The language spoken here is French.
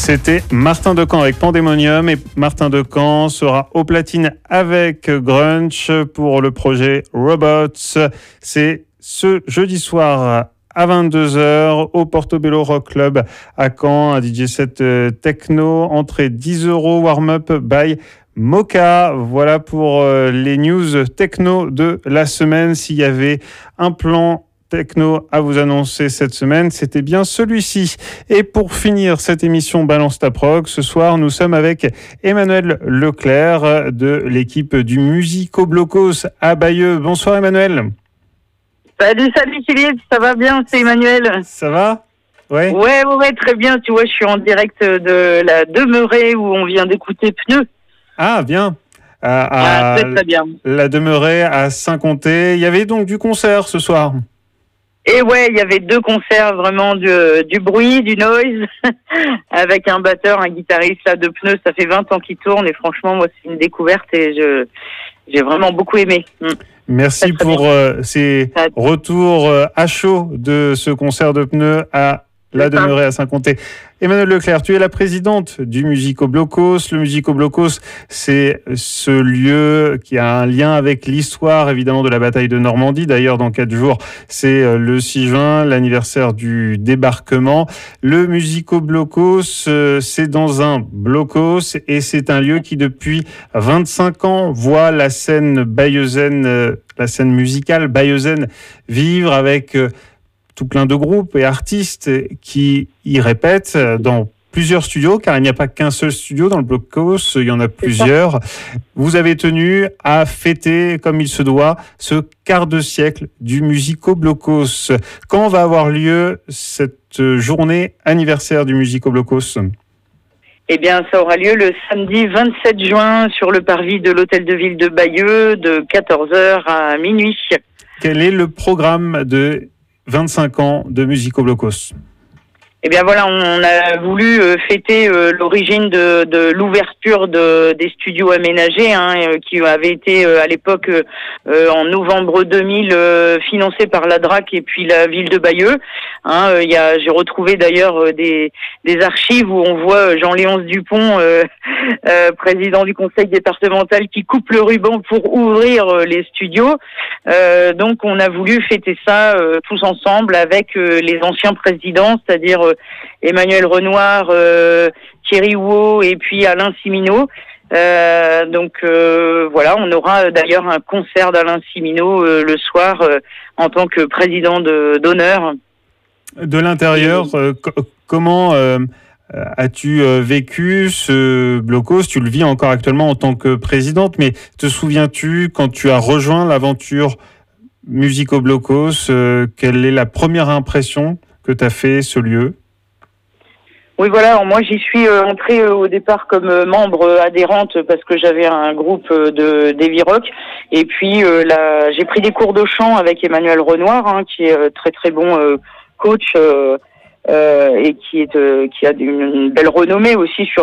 C'était Martin Decamp avec Pandemonium et Martin Decamp sera au platine avec Grunch pour le projet Robots. C'est ce jeudi soir à 22h au Portobello Rock Club à Caen, un DJ set techno, entrée 10 €, warm-up by Mocha. Voilà pour les news techno de la semaine. S'il y avait un plan techno à vous annoncer cette semaine, c'était bien celui-ci. Et pour finir cette émission Balance ta prog, ce soir nous sommes avec Emmanuel Leclerc de l'équipe du Musico Blocos à Bayeux. Bonsoir Emmanuel. Salut Philippe, ça va bien, c'est Emmanuel. Ça va ? Ouais, très bien. Tu vois, je suis en direct de la Demeurée où on vient d'écouter Pneus. Ah, bien. Très bien. La Demeurée à Saint-Comté. Il y avait donc du concert ce soir. Et ouais, il y avait 2 concerts, vraiment du bruit, du noise, avec un batteur, un guitariste là, de Pneus. Ça fait 20 ans qu'il tourne et franchement, moi, c'est une découverte et j'ai vraiment beaucoup aimé. Merci pour ces retours à chaud de ce concert de Pneus à la Demeurée à Saint-Comté. Emmanuel Leclerc, tu es la présidente du Musico Blocos. Le Musico Blocos, c'est ce lieu qui a un lien avec l'histoire, évidemment, de la bataille de Normandie. D'ailleurs, dans 4 jours, c'est le 6 juin, l'anniversaire du débarquement. Le Musico Blocos, c'est dans un blocos et c'est un lieu qui, depuis 25 ans, voit la scène bayeuxaine, la scène musicale bayeuxaine vivre avec tout plein de groupes et artistes qui y répètent dans plusieurs studios, car il n'y a pas qu'un seul studio dans le Blocos, il y en a plusieurs. Vous avez tenu à fêter, comme il se doit, ce quart de siècle du Musico Blocos. Quand va avoir lieu cette journée anniversaire du Musico Blocos ? Eh bien, ça aura lieu le samedi 27 juin sur le parvis de l'Hôtel de Ville de Bayeux de 14h à minuit. Quel est le programme de 25 ans de Musico Blocos? Eh bien voilà, on a voulu fêter l'origine de l'ouverture des studios aménagés, qui avaient été à l'époque en novembre 2000 financés par la DRAC et puis la ville de Bayeux. J'ai retrouvé d'ailleurs des archives où on voit Jean-Léonce Dupont, président du conseil départemental, qui coupe le ruban pour ouvrir les studios. Donc on a voulu fêter ça tous ensemble avec les anciens présidents, c'est-à-dire Emmanuel Renoir, Thierry Huot et puis Alain Simineau. Voilà, on aura d'ailleurs un concert d'Alain Simineau le soir en tant que président d'honneur. De l'intérieur, comment as-tu vécu ce blocos ? Tu le vis encore actuellement en tant que présidente, mais te souviens-tu quand tu as rejoint l'aventure Musico Blocos, quelle est la première impression que t'as fait ce lieu ? Oui, voilà. Alors moi, j'y suis entrée au départ comme membre adhérente parce que j'avais un groupe de d'heavy rock. Et puis j'ai pris des cours de chant avec Emmanuel Renoir, qui est très très bon coach et qui a une belle renommée aussi sur